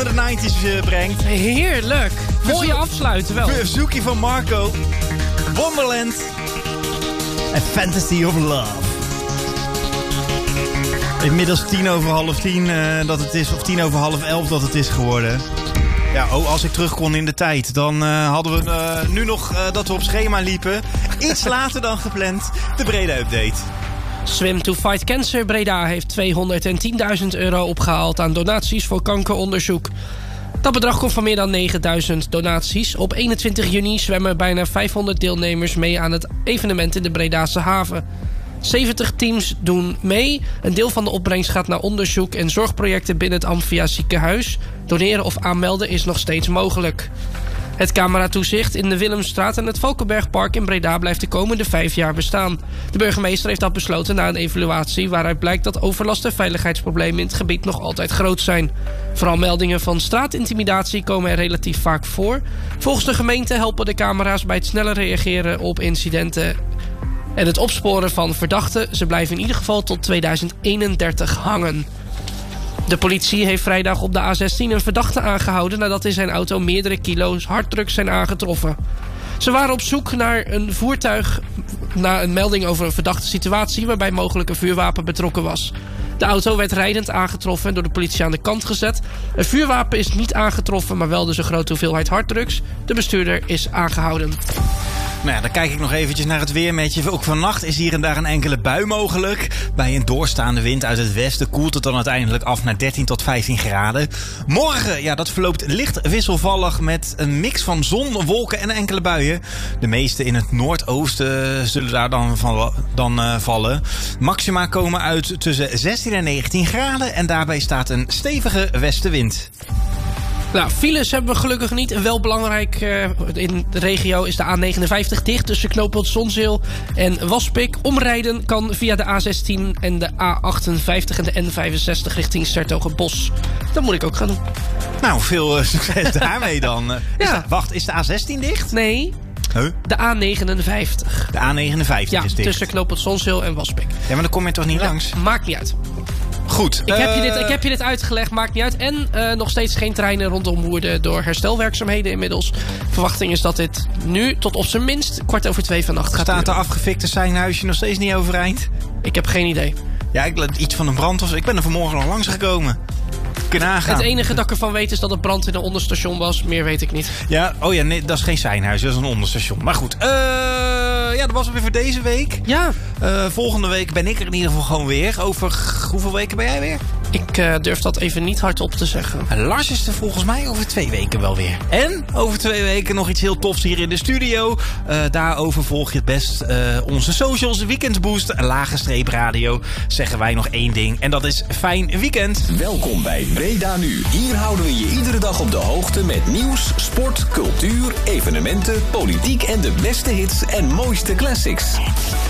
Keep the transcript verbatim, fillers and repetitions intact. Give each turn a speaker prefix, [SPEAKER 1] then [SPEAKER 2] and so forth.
[SPEAKER 1] naar de negentig's uh, brengt.
[SPEAKER 2] Heerlijk. Mooie afsluiten wel.
[SPEAKER 1] Verzoekje van Marco. Wonderland. En Fantasy of Love. Inmiddels tien over half tien uh, dat het is, of tien over half elf dat het is geworden. Ja, oh, als ik terug kon in de tijd, dan uh, hadden we uh, nu nog uh, dat we op schema liepen. Iets later dan gepland, de Breda-update.
[SPEAKER 2] Swim to Fight Cancer Breda heeft tweehonderdtienduizend euro opgehaald aan donaties voor kankeronderzoek. Dat bedrag komt van meer dan negenduizend donaties. Op eenentwintig juni zwemmen bijna vijfhonderd deelnemers mee aan het evenement in de Bredaanse haven. zeventig teams doen mee. Een deel van de opbrengst gaat naar onderzoek en zorgprojecten binnen het Amphia ziekenhuis. Doneren of aanmelden is nog steeds mogelijk. Het cameratoezicht in de Willemstraat en het Valkenbergpark in Breda blijft de komende vijf jaar bestaan. De burgemeester heeft dat besloten na een evaluatie waaruit blijkt dat overlast en veiligheidsproblemen in het gebied nog altijd groot zijn. Vooral meldingen van straatintimidatie komen er relatief vaak voor. Volgens de gemeente helpen de camera's bij het sneller reageren op incidenten en het opsporen van verdachten. Ze blijven in ieder geval tot tweeduizend eenendertig hangen. De politie heeft vrijdag op de A zestien een verdachte aangehouden nadat in zijn auto meerdere kilo's harddrugs zijn aangetroffen. Ze waren op zoek naar een voertuig na een melding over een verdachte situatie waarbij mogelijk een vuurwapen betrokken was. De auto werd rijdend aangetroffen en door de politie aan de kant gezet. Een vuurwapen is niet aangetroffen, maar wel dus een grote hoeveelheid harddrugs. De bestuurder is aangehouden.
[SPEAKER 1] Nou ja, dan kijk ik nog eventjes naar het weermetje. Ook vannacht is hier en daar een enkele bui mogelijk. Bij een doorstaande wind uit het westen koelt het dan uiteindelijk af naar dertien tot vijftien graden. Morgen, ja, dat verloopt licht wisselvallig met een mix van zon, wolken en enkele buien. De meeste in het noordoosten zullen daar dan, van, dan uh, vallen. Maxima komen uit tussen zestien en negentien graden en daarbij staat een stevige westenwind.
[SPEAKER 2] Nou, files hebben we gelukkig niet. En wel belangrijk uh, in de regio is de A negenenvijftig dicht tussen knooppunt Zonzeel en Waspik. Omrijden kan via de A zestien en de A achtenvijftig en de N vijfenzestig richting 's-Hertogenbosch. Dat moet ik ook gaan doen.
[SPEAKER 1] Nou, veel uh, succes daarmee dan. Uh, is
[SPEAKER 2] ja.
[SPEAKER 1] de, wacht, is de A zestien dicht?
[SPEAKER 2] Nee.
[SPEAKER 1] Huh?
[SPEAKER 2] De A negenenvijftig.
[SPEAKER 1] De A negenenvijftig
[SPEAKER 2] ja,
[SPEAKER 1] is dicht.
[SPEAKER 2] Tussen knooppunt Zonzeel en Waspik.
[SPEAKER 1] Ja, maar dan kom je toch niet
[SPEAKER 2] ja,
[SPEAKER 1] langs?
[SPEAKER 2] Maakt niet uit.
[SPEAKER 1] Goed.
[SPEAKER 2] Ik,
[SPEAKER 1] uh...
[SPEAKER 2] heb je dit, ik heb je dit uitgelegd, maakt niet uit. En uh, nog steeds geen treinen rondom Woerden door herstelwerkzaamheden inmiddels. Verwachting is dat dit nu tot op zijn minst kwart over twee vannacht gaat
[SPEAKER 1] Staat de afgefikte seinhuisje nog steeds niet overeind?
[SPEAKER 2] Ik heb geen idee.
[SPEAKER 1] Ja, ik, iets van een brand was. Ik ben er vanmorgen nog langs gekomen. Het
[SPEAKER 2] enige dat ik ervan weet is dat het brand in een onderstation was. Meer weet ik niet.
[SPEAKER 1] Ja, oh ja, nee, dat is geen seinhuis, dat is een onderstation. Maar goed, uh, ja, dat was het weer voor deze week.
[SPEAKER 2] Ja.
[SPEAKER 1] Uh, volgende week ben ik er in ieder geval gewoon weer. Over hoeveel weken ben jij weer?
[SPEAKER 2] Ik uh, durf dat even niet hardop te zeggen.
[SPEAKER 1] En Lars is er volgens mij over twee weken wel weer. En over twee weken nog iets heel tofs hier in de studio. Uh, daarover volg je het best uh, onze socials. Weekendboost, lage streep radio. Zeggen wij nog één ding. En dat is fijn weekend.
[SPEAKER 3] Welkom bij Breda Nu. Hier houden we je iedere dag op de hoogte met nieuws, sport, cultuur, evenementen, politiek en de beste hits en mooiste classics.